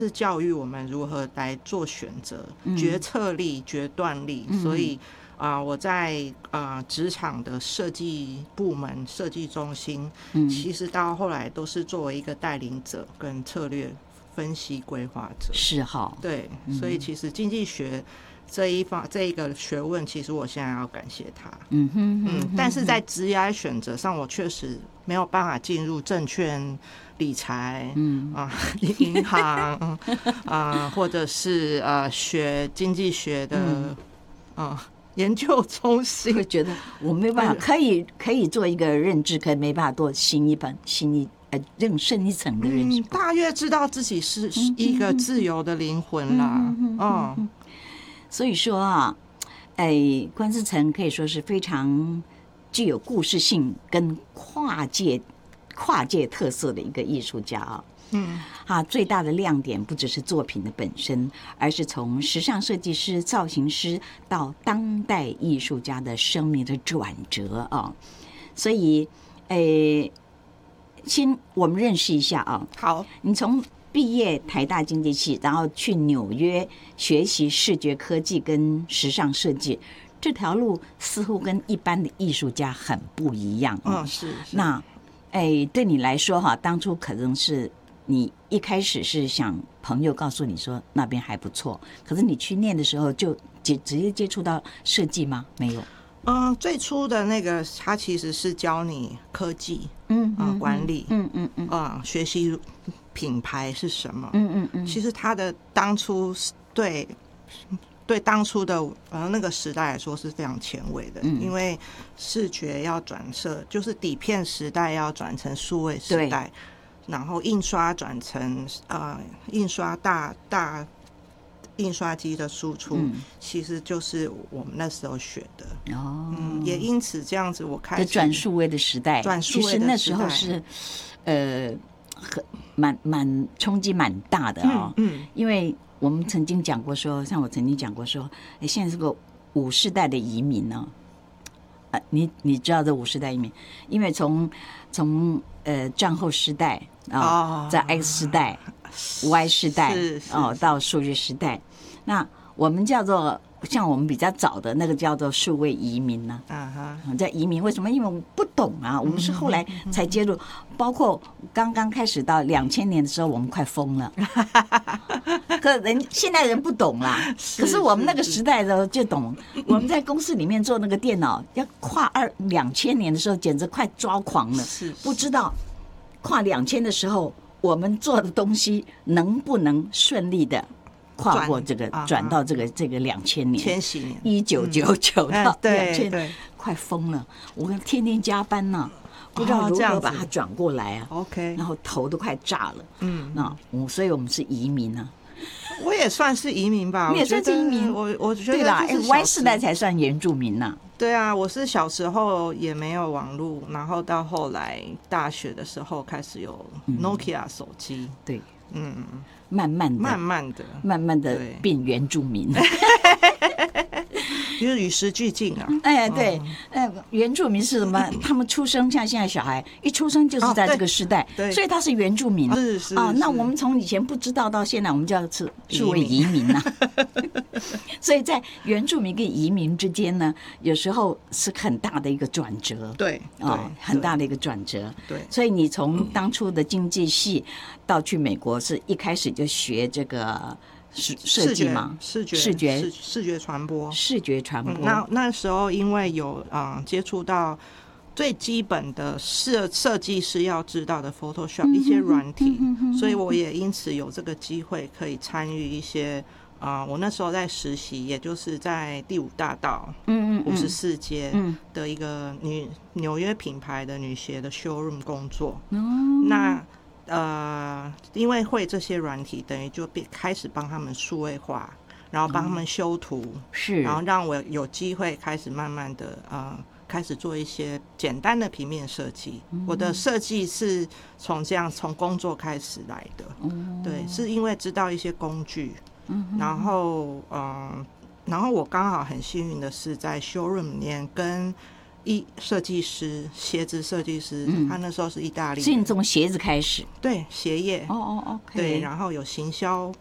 是教育我们如何来做选择、决策力、决断力。所以我在职场的设计部门、设计中心，其实到后来都是作为一个带领者跟策略分析规划者。 是哈， 对，所以其实经济学这一个学问，其实我现在要感谢他。但是在职业选择上，我确实没有办法进入证券、理财，银行，或者是学经济学的，研究中心。 会觉得我没办法，可以做一个认知，可以没办法做更深一层的认知。 大约知道自己是一个自由的灵魂啦。 所以说啊，关志成可以说是非常具有故事性跟跨界特色的一个艺术家啊。最大的亮点不只是作品的本身，而是从时尚设计师、造型师到当代艺术家的生命的转折啊。所以，先我们认识一下啊。 好， 你从毕业台大经济系，然后去纽约学习视觉科技跟时尚设计，这条路似乎跟一般的艺术家很不一样。 是。 那对你来说哈，当初可能是你一开始是想朋友告诉你说那边还不错，可是你去念的时候就直接接触到设计吗？没有。 最初的那个他其实是教你科技，管理，学习品牌是什么，其实他的当初对当初的那个时代来说是非常前卫的，因为视觉要转设，就是底片时代要转成数位时代，然后印刷转成印刷大印刷机的输出，其实就是我们那时候学的。也因此这样子，我开始转数位的时代，其实那时候是蛮冲击蛮大的因为我们曾经讲过说，像我曾经讲过说，现在是个5世代的移民呢。你知道这5世代移民，因为从战后时代在 X 世代、Y 世代到数据时代，那我们叫做像我们比较早的那个叫做数位移民呢。叫移民，为什么？因为我们不懂啊，我们是后来才接入，包括刚刚开始到2000年的时候，我们快疯了。可现在人不懂啦，可是我们那个时代的就懂。我们在公司里面做那个电脑，要跨2000年的时候，简直快抓狂了。不知道跨2000的时候，我们做的东西能不能顺利的跨过这个转到这个2000年， 千禧年 1999到2000，快疯了！我们天天加班呢，不知道如何把它转过来啊。 OK， 然后头都快炸了。所以我们是移民啊。 我也算是移民吧， 你也算是移民。 我觉得对啦，Y 世代才算原住民呐。 对啊，我是小时候也没有网络，然后到后来大学的时候开始有 Nokia 手机。 对，慢慢的变原住民。 就是与时俱进啊。 对，原住民是什么？他们出生像现在小孩一出生就是在这个时代，所以他是原住民。 是那我们从以前不知道到现在，我们叫数位移民呐。所以在原住民跟移民之间呢，有时候是很大的一个转折。 对， 很大的一个转折。 对， 所以你从当初的经济系到去美国，是一开始就学这个设计吗？视觉传播。那时候因为有接触到最基本的设计师要知道的 Photoshop 一些软体，所以我也因此有这个机会可以参与一些我那时候在实习，也就是在第5大道54街的一个纽约品牌的女鞋的 showroom 工作。那因为会这些软体，等于就开始帮他们数位化，然后帮他们修图，然后让我有机会开始慢慢的开始做一些简单的平面设计。我的设计是从工作开始来的。对，是因为知道一些工具，然后我刚好很幸运的是在 showroom 里面跟设计师，鞋子设计师，他那时候是意大利人， 所以你从鞋子开始， 对鞋业， 哦，OK， 对，然后有行销